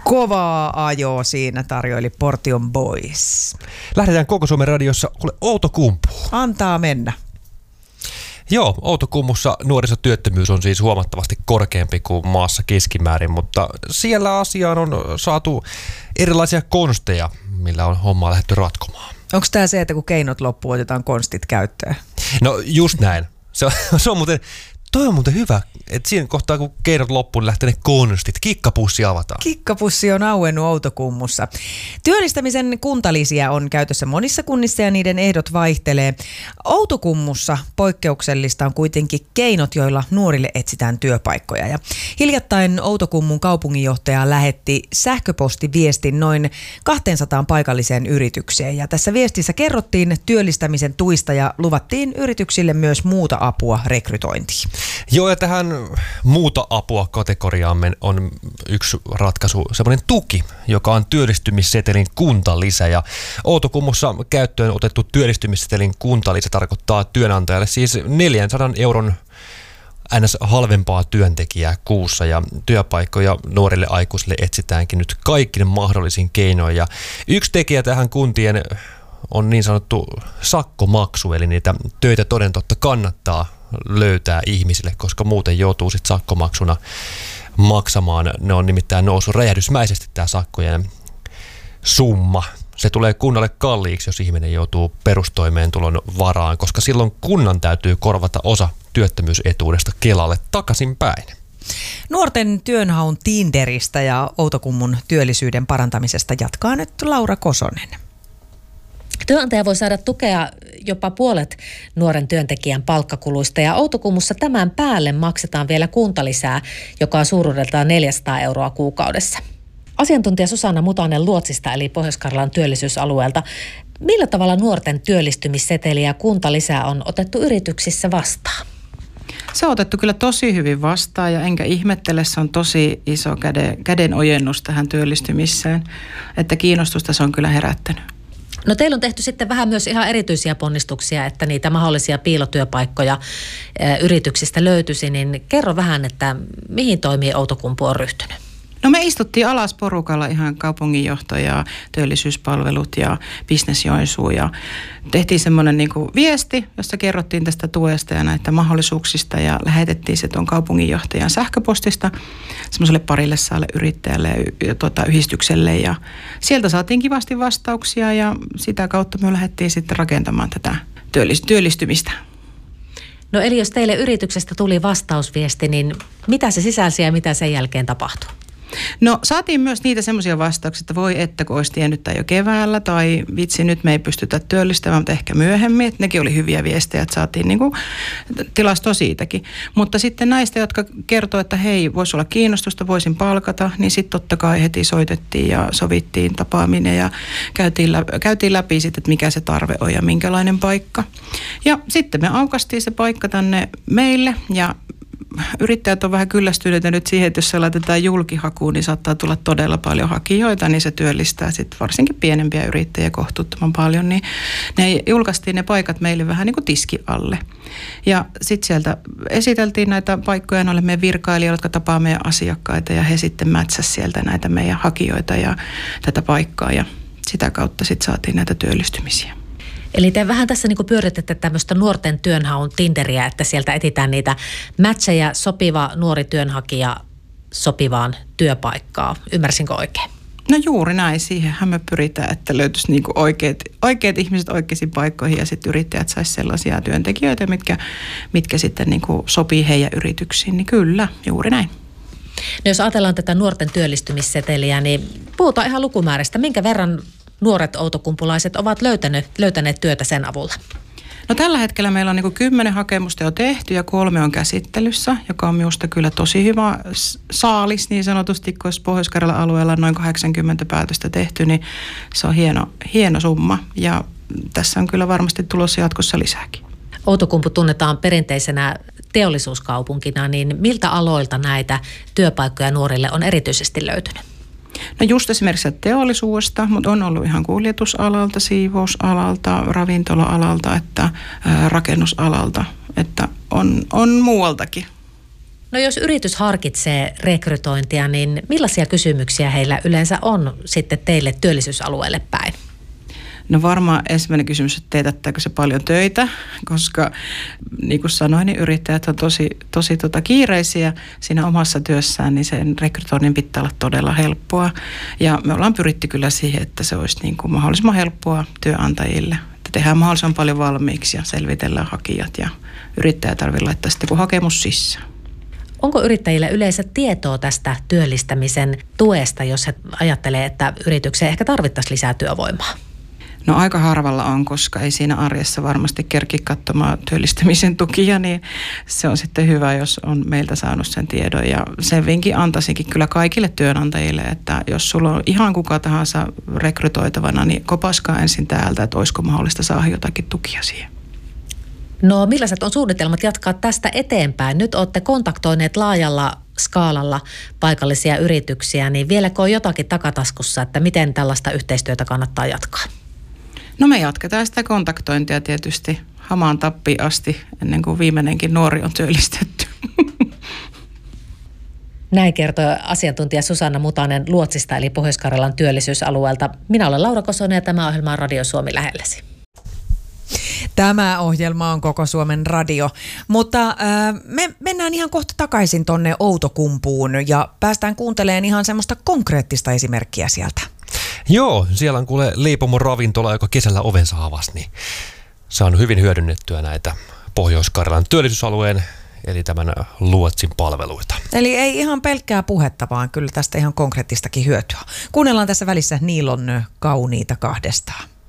kovaa ajoa siinä tarjoili Portion Boys. Lähdetään Koko Suomen radiossa Outokumpuun. Antaa mennä. Joo, Outokummussa nuorisotyöttömyys on siis huomattavasti korkeampi kuin maassa keskimäärin, mutta siellä asiaan on saatu erilaisia konsteja, millä on hommaa lähdetty ratkomaan. Onko tämä se, että kun keinot loppuu, otetaan konstit käyttöön? No just näin. Se on muuten... Toi on muuten hyvä, että siinä kohtaa kun keinot loppuun, niin lähtee ne konstit. Kikkapussi avataan. Kikkapussi on auennut Outokummussa. Työllistämisen kuntalisiä on käytössä monissa kunnissa ja niiden ehdot vaihtelee. Outokummussa poikkeuksellista on kuitenkin keinot, joilla nuorille etsitään työpaikkoja. Ja hiljattain Outokummun kaupunginjohtaja lähetti sähköpostiviestin noin 200 paikalliseen yritykseen. Ja tässä viestissä kerrottiin työllistämisen tuista ja luvattiin yrityksille myös muuta apua rekrytointiin. Joo, ja tähän muuta apua kategoriaamme on yksi ratkaisu, semmoinen tuki, joka on työllistymissetelin kuntalisä. Ja Outokummussa käyttöön otettu työllistymissetelin kuntalisä tarkoittaa työnantajalle siis 400 euron ns. Halvempaa työntekijää kuussa, ja työpaikkoja nuorille aikuisille etsitäänkin nyt kaikkien mahdollisin keinoin. Ja yksi tekijä tähän kuntien on niin sanottu sakkomaksu, eli niitä töitä toden totta kannattaa löytää ihmisille, koska muuten joutuu sitten sakkomaksuna maksamaan. Ne on nimittäin noussut räjähdysmäisesti tämä sakkojen summa. Se tulee kunnalle kalliiksi, jos ihminen joutuu perustoimeentulon varaan, koska silloin kunnan täytyy korvata osa työttömyysetuudesta Kelalle takaisinpäin. Nuorten työnhaun Tinderistä ja Outokummun työllisyyden parantamisesta jatkaa nyt Laura Kosonen. Työnantaja voi saada tukea jopa puolet nuoren työntekijän palkkakuluista, ja Outokummussa tämän päälle maksetaan vielä kuntalisää, joka on suuruudeltaan 400 euroa kuukaudessa. Asiantuntija Susanna Mutanen Luotsista eli Pohjois-Karjalan työllisyysalueelta. Millä tavalla nuorten työllistymisseteliä ja kuntalisää on otettu yrityksissä vastaan? Se on otettu kyllä tosi hyvin vastaan, ja enkä ihmettele, se on tosi iso käden ojennus tähän työllistymiseen, että kiinnostusta se on kyllä herättänyt. No teillä on tehty sitten vähän myös ihan erityisiä ponnistuksia, että niitä mahdollisia piilotyöpaikkoja yrityksistä löytyisi, niin kerro vähän, että mihin toimii Outokumpu on ryhtynyt? No me istuttiin alas porukalla ihan kaupunginjohto ja työllisyyspalvelut ja Business Joensuu ja tehtiin semmoinen niin kuin viesti, jossa kerrottiin tästä tuesta ja näitä mahdollisuuksista ja lähetettiin se tuon kaupunginjohtajan sähköpostista semmoiselle parille saalle yrittäjälle ja yhdistykselle ja sieltä saatiin kivasti vastauksia ja sitä kautta me lähdettiin sitten rakentamaan tätä työllistymistä. No eli jos teille yrityksestä tuli vastausviesti, niin mitä se sisälsi ja mitä sen jälkeen tapahtui? No saatiin myös niitä semmoisia vastauksia, että voi että kun olisi tiennyt jo keväällä tai vitsi nyt me ei pystytä työllistämään, mutta ehkä myöhemmin. Että nekin oli hyviä viestejä, että saatiin niinku tilastoa siitäkin. Mutta sitten näistä, jotka kertoo, että hei voisi olla kiinnostusta, voisin palkata, niin sitten totta kai heti soitettiin ja sovittiin tapaaminen ja käytiin läpi sitten, että mikä se tarve on ja minkälainen paikka. Ja sitten me aukaistiin se paikka tänne meille ja yrittäjät on vähän kyllästyneitä nyt siihen, että jos se laitetaan julkihakuun, niin saattaa tulla todella paljon hakijoita, niin se työllistää sitten varsinkin pienempiä yrittäjiä kohtuuttoman paljon, niin ne julkaistiin ne paikat meille vähän niin kuin tiski alle. Ja sitten sieltä esiteltiin näitä paikkoja noille meidän virkailijoille, jotka tapaa meidän asiakkaita ja he sitten mätsäsivät sieltä näitä meidän hakijoita ja tätä paikkaa ja sitä kautta sitten saatiin näitä työllistymisiä. Eli te vähän tässä niin pyöritätte tämmöistä nuorten työnhaun Tinderiä, että sieltä etsitään niitä matcheja, sopiva nuori työnhakija sopivaan työpaikkaan. Ymmärsinkö oikein? No juuri näin. Siihenhän me pyritään, että löytyisi niin kuin oikeat ihmiset oikeisiin paikkoihin ja sitten yrittäjät saisi sellaisia työntekijöitä, mitkä sitten niin kuin sopii heidän yrityksiin. Niin kyllä, juuri näin. No jos ajatellaan tätä nuorten työllistymisseteliä, niin puhutaan ihan lukumäärästä. Minkä verran nuoret outokumpulaiset ovat löytäneet työtä sen avulla? No tällä hetkellä meillä on niin kuin 10 hakemusta jo tehty ja 3 on käsittelyssä, joka on minusta kyllä tosi hyvä saalis niin sanotusti, kun Pohjois-Karjalan alueella on noin 80 päätöstä tehty, niin se on hieno summa ja tässä on kyllä varmasti tulossa jatkossa lisääkin. Outokumpu tunnetaan perinteisenä teollisuuskaupunkina, niin miltä aloilta näitä työpaikkoja nuorille on erityisesti löytynyt? No just esimerkiksi teollisuudesta, mutta on ollut ihan kuljetusalalta, siivousalalta, ravintola-alalta, että rakennusalalta, että on muualtakin. No jos yritys harkitsee rekrytointia, niin millaisia kysymyksiä heillä yleensä on sitten teille työllisyysalueelle päin? No varmaan ensimmäinen kysymys, että teetättääkö se paljon töitä, koska niin kuin sanoin, niin yrittäjät on tosi kiireisiä siinä omassa työssään, niin sen rekrytoinnin pitää olla todella helppoa. Ja me ollaan pyritty kyllä siihen, että se olisi niin kuin mahdollisimman helppoa työnantajille. Että tehdään mahdollisimman paljon valmiiksi ja selvitellään hakijat ja yrittäjä tarvitsee laittaa sitten hakemus sisään. Onko yrittäjillä yleensä tietoa tästä työllistämisen tuesta, jos he ajattelee, että yritykseen ehkä tarvittaisiin lisää työvoimaa? No aika harvalla on, koska ei siinä arjessa varmasti kerki katsomaan työllistämisen tukia, niin se on sitten hyvä, jos on meiltä saanut sen tiedon. Ja sen vinkin antaisinkin kyllä kaikille työnantajille, että jos sulla on ihan kuka tahansa rekrytoitavana, niin kopaskaa ensin täältä, että olisiko mahdollista saada jotakin tukia siihen. No millaiset on suunnitelmat jatkaa tästä eteenpäin? Nyt olette kontaktoineet laajalla skaalalla paikallisia yrityksiä, niin vieläkö on jotakin takataskussa, että miten tällaista yhteistyötä kannattaa jatkaa? No me jatketaan sitä kontaktointia tietysti hamaan tappiin asti, ennen kuin viimeinenkin nuori on työllistetty. Näin kertoi asiantuntija Susanna Mutanen Luotsista eli Pohjois-Karjalan työllisyysalueelta. Minä olen Laura Kosonen ja tämä ohjelma on Radio Suomi lähelläsi. Tämä ohjelma on Koko Suomen radio, mutta me mennään ihan kohta takaisin tonne Outokumpuun ja päästään kuuntelemaan ihan semmoista konkreettista esimerkkiä sieltä. Joo, siellä on kuule leipomon ravintola, joka kesällä ovensa avasi, niin saanut hyvin hyödynnettyä näitä Pohjois-Karjalan työllisyysalueen, eli tämän Luotsin palveluita. Eli ei ihan pelkkää puhetta, vaan kyllä tästä ihan konkreettistakin hyötyä. Kuunnellaan tässä välissä Niilon Kauniita kahdestaan.